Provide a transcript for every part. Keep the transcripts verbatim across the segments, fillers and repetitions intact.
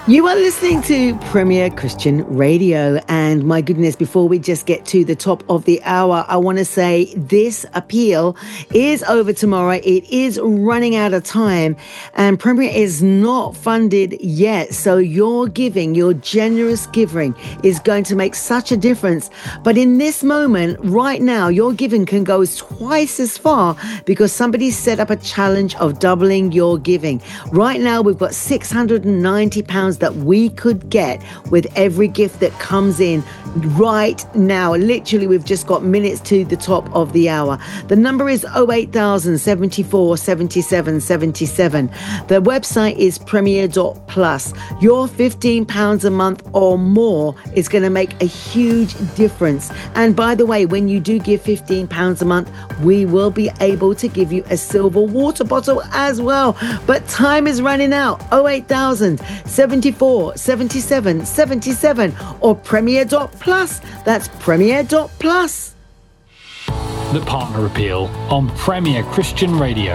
You are listening to Premier Christian Radio, and my goodness, before we just get to the top of the hour, I want to say this appeal is over tomorrow. It is running out of time, and Premier is not funded yet. So your giving, your generous giving is going to make such a difference. But in this moment, right now, your giving can go twice as far because somebody set up a challenge of doubling your giving. Right now, we've got six hundred ninety pounds that we could get with every gift that comes in right now. Literally, we've just got minutes to the top of the hour. The number is oh eight thousand, seventy-four, seventy-seven, seventy-seven. The website is premier dot plus. Your fifteen pounds a month or more is going to make a huge difference. And by the way, when you do give fifteen pounds a month, we will be able to give you a silver water bottle as well. But time is running out. oh eight thousand, seventy-four, seventy-seven, seventy-seven or premier dot plus. That's premier dot plus. The Partner Appeal on Premier Christian Radio.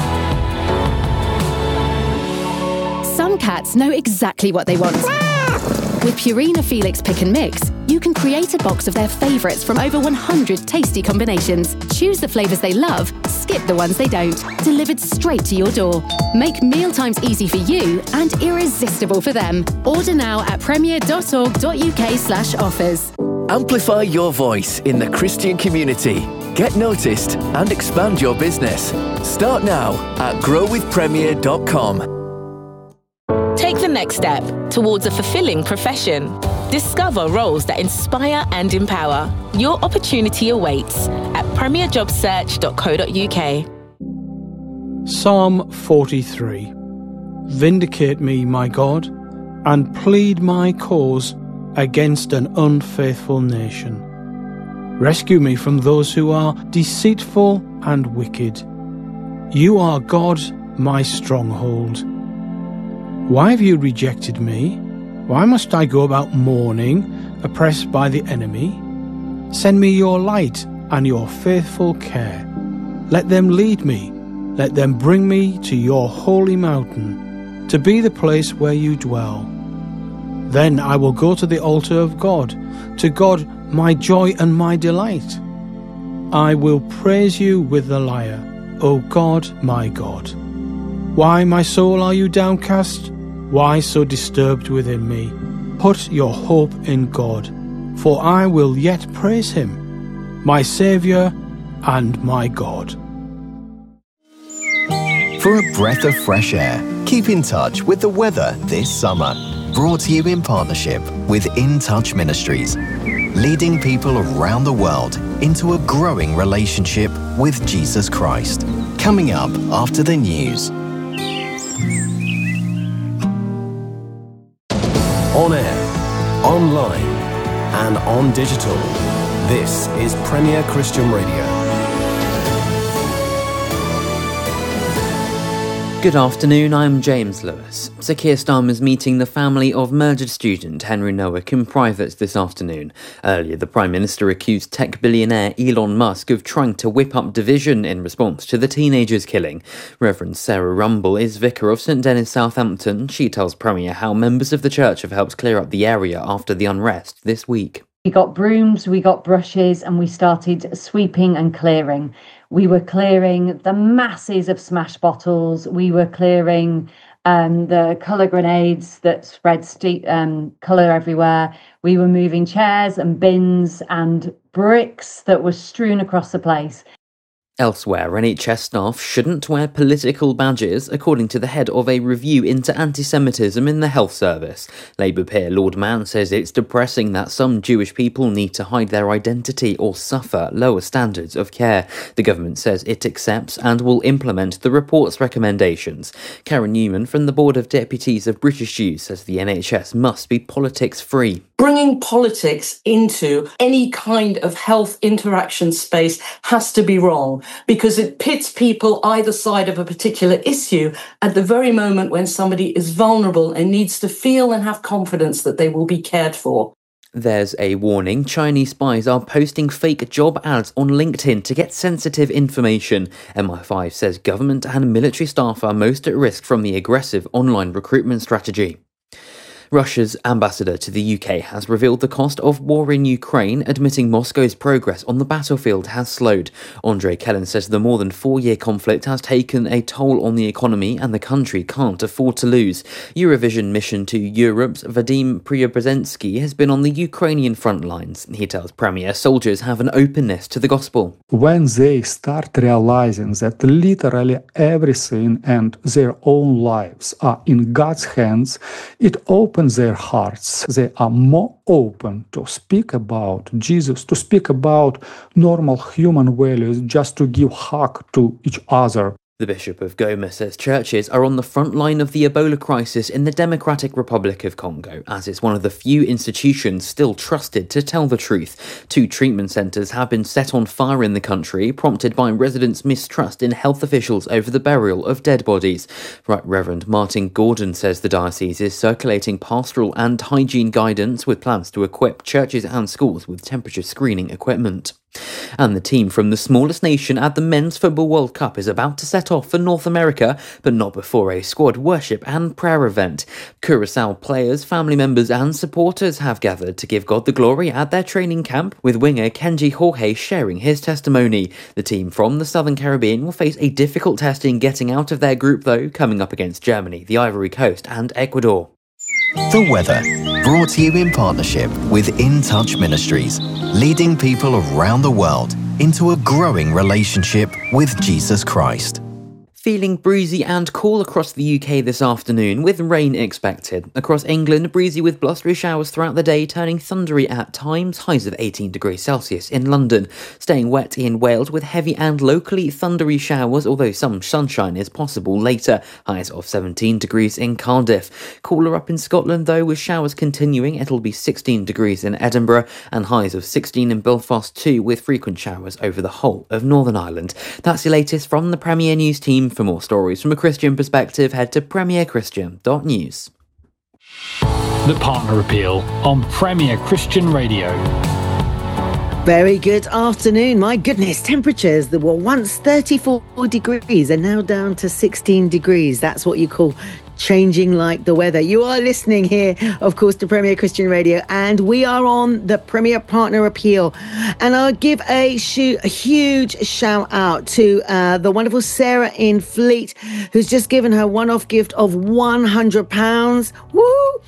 Some cats know exactly what they want. With Purina Felix Pick and Mix, you can create a box of their favourites from over one hundred tasty combinations. Choose the flavours they love, skip the ones they don't. Delivered straight to your door. Make mealtimes easy for you and irresistible for them. Order now at premier dot org dot uk slash offers. Amplify your voice in the Christian community. Get noticed and expand your business. Start now at grow with premier dot com. Take the next step towards a fulfilling profession. Discover roles that inspire and empower. Your opportunity awaits at premier job search dot co dot uk. Psalm forty-three. Vindicate me, my God, and plead my cause against an unfaithful nation. Rescue me from those who are deceitful and wicked. You are God, my stronghold. Why have you rejected me? Why must I go about mourning, oppressed by the enemy? Send me your light and your faithful care. Let them lead me. Let them bring me to your holy mountain, to be the place where you dwell. Then I will go to the altar of God, to God my joy and my delight. I will praise you with the lyre, O God, my God. Why, my soul, are you downcast? Why so disturbed within me? Put your hope in God, for I will yet praise him, my Saviour and my God. For a breath of fresh air, keep in touch with the weather this summer. Brought to you in partnership with In Touch Ministries, leading people around the world into a growing relationship with Jesus Christ. Coming up after the news. On air, online, and on digital. This is Premier Christian Radio. Good afternoon, I'm James Lewis. Sir Keir Starmer's meeting the family of murdered student Henry Noack in private this afternoon. Earlier, the Prime Minister accused tech billionaire Elon Musk of trying to whip up division in response to the teenager's killing. Reverend Sarah Rumble is vicar of St Dennis, Southampton. She tells Premier how members of the church have helped clear up the area after the unrest this week. We got brooms, we got brushes, and we started sweeping and clearing. We were clearing the masses of smash bottles. We were clearing um, the colour grenades that spread st- um, colour everywhere. We were moving chairs and bins and bricks that were strewn across the place. Elsewhere, N H S staff shouldn't wear political badges, according to the head of a review into anti-Semitism in the health service. Labour peer Lord Mann says it's depressing that some Jewish people need to hide their identity or suffer lower standards of care. The government says it accepts and will implement the report's recommendations. Karen Newman from the Board of Deputies of British Jews says the N H S must be politics-free. Bringing politics into any kind of health interaction space has to be wrong, because it pits people either side of a particular issue at the very moment when somebody is vulnerable and needs to feel and have confidence that they will be cared for. There's a warning. Chinese spies are posting fake job ads on LinkedIn to get sensitive information. M I five says government and military staff are most at risk from the aggressive online recruitment strategy. Russia's ambassador to the U K has revealed the cost of war in Ukraine, admitting Moscow's progress on the battlefield has slowed. Andrei Kelin says the more than four-year conflict has taken a toll on the economy and the country can't afford to lose. Eurovision mission to Europe's Vadim Preobrazhensky has been on the Ukrainian front lines. He tells Premier soldiers have an openness to the gospel. When they start realizing that literally everything and their own lives are in God's hands, it opens their hearts. They are more open to speak about Jesus, to speak about normal human values, just to give hug to each other. The Bishop of Goma says churches are on the front line of the Ebola crisis in the Democratic Republic of Congo, as it's one of the few institutions still trusted to tell the truth. Two treatment centres have been set on fire in the country, prompted by residents' mistrust in health officials over the burial of dead bodies. Right Reverend Martin Gordon says the diocese is circulating pastoral and hygiene guidance with plans to equip churches and schools with temperature screening equipment. And the team from the smallest nation at the Men's Football World Cup is about to set off for North America, but not before a squad worship and prayer event. Curaçao players, family members and supporters have gathered to give God the glory at their training camp, with winger Kenji Jorge sharing his testimony. The team from the Southern Caribbean will face a difficult test in getting out of their group, though, coming up against Germany, the Ivory Coast and Ecuador. The weather, brought to you in partnership with In Touch Ministries, leading people around the world into a growing relationship with Jesus Christ. Feeling breezy and cool across the U K this afternoon, with rain expected. Across England, breezy with blustery showers throughout the day, turning thundery at times, highs of eighteen degrees Celsius in London. Staying wet in Wales with heavy and locally thundery showers, although some sunshine is possible later, highs of seventeen degrees in Cardiff. Cooler up in Scotland though, with showers continuing, it'll be sixteen degrees in Edinburgh and highs of sixteen in Belfast too, with frequent showers over the whole of Northern Ireland. That's the latest from the Premier News team. For more stories from a Christian perspective, head to premier christian dot news. The Partner Appeal on Premier Christian Radio. Very good afternoon. My goodness, temperatures that were once thirty-four degrees are now down to sixteen degrees. That's what you call changing like the weather. You are listening here, of course, to Premier Christian Radio, and we are on the Premier Partner Appeal. And I'll give a, sh- a huge shout out to uh, the wonderful Sarah in Fleet, who's just given her one-off gift of one hundred pounds. Woo!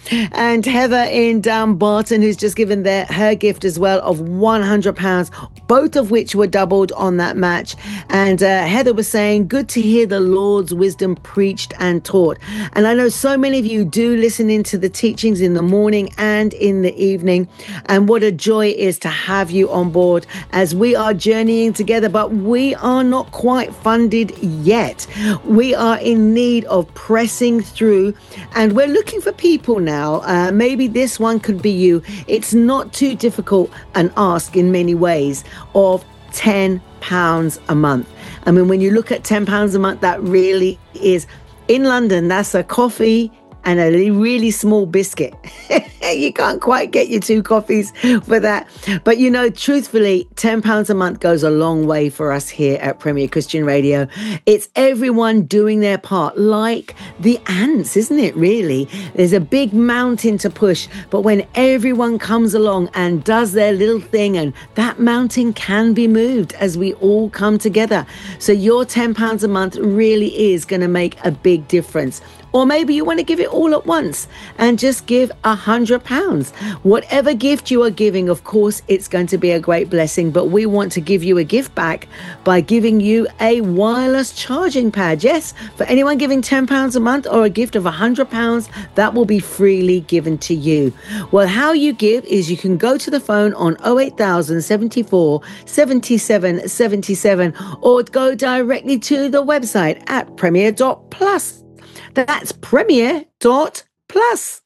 And Heather in Dumbarton, who's just given their, her gift as well of one hundred pounds, both of which were doubled on that match. And uh, Heather was saying, good to hear the Lord's wisdom preached and taught. And I know so many of you do listen into the teachings in the morning and in the evening. And what a joy it is to have you on board as we are journeying together. But we are not quite funded yet. We are in need of pressing through, and we're looking for people now. Uh, maybe this one could be you. It's not too difficult an ask in many ways of ten pounds a month. I mean, when you look at ten pounds a month, that really is, in London, that's a coffee and a really small biscuit. You can't quite get your two coffees for that. But, you know, truthfully, ten pounds a month goes a long way for us here at Premier Christian Radio. It's everyone doing their part, like the ants, isn't it, really? There's a big mountain to push, but when everyone comes along and does their little thing, and that mountain can be moved as we all come together. So your ten pounds a month really is going to make a big difference. Or maybe you want to give it all at once and just give a hundred pounds. Whatever gift you are giving, of course, it's going to be a great blessing. But we want to give you a gift back by giving you a wireless charging pad. Yes, for anyone giving ten pounds a month or a gift of a hundred pounds, that will be freely given to you. Well, how you give is you can go to the phone on oh eight thousand seventy-four seventy-seven seventy-seven or go directly to the website at premier dot plus. That's premier dot plus.